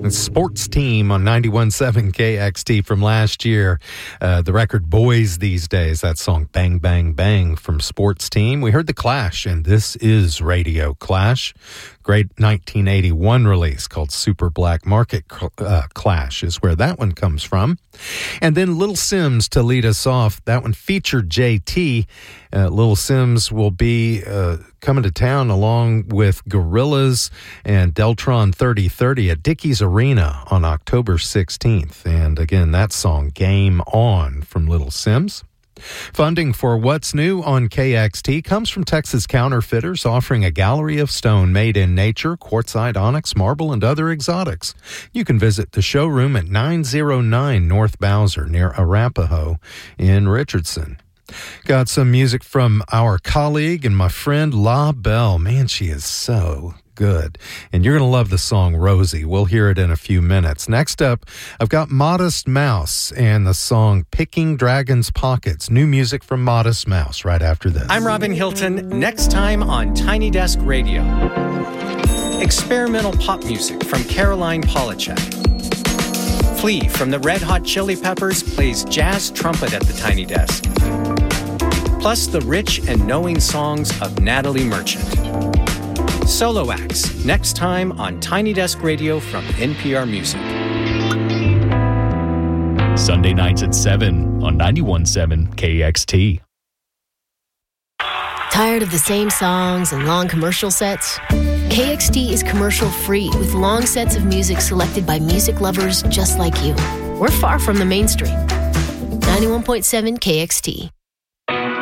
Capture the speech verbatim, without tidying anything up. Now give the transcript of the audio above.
Sports Team on ninety-one point seven K X T from last year. Uh, the record Boys These Days, that song Bang Bang Bang from Sports Team. We heard The Clash, and this is Radio Clash. Great nineteen eighty-one release called Super Black Market uh, Clash is where that one comes from. And then Little Simz to lead us off. That one featured J T. Uh, Little Simz will be uh, coming to town along with Gorillaz and Deltron thirty thirty at Dickies Arena on October sixteenth. And again, that song, Game On, from Little Simz. Funding for What's New on K X T comes from Texas Counterfeiters, offering a gallery of stone made in nature, quartzite, onyx, marble, and other exotics. You can visit the showroom at nine oh nine North Bowser near Arapahoe in Richardson. Got some music from our colleague and my friend La Belle. Man, she is so good. And you're going to love the song Rosie. We'll hear it in a few minutes. Next up, I've got Modest Mouse and the song Picking Dragon's Pockets. New music from Modest Mouse right after this. I'm Robin Hilton. Next time on Tiny Desk Radio. Experimental pop music from Caroline Polachek. Flea from the Red Hot Chili Peppers plays jazz trumpet at the Tiny Desk. Plus the rich and knowing songs of Natalie Merchant. Solo acts, next time on Tiny Desk Radio from N P R Music. Sunday nights at seven on ninety-one point seven K X T. Tired of the same songs and long commercial sets? K X T is commercial-free with long sets of music selected by music lovers just like you. We're far from the mainstream. ninety-one point seven K X T.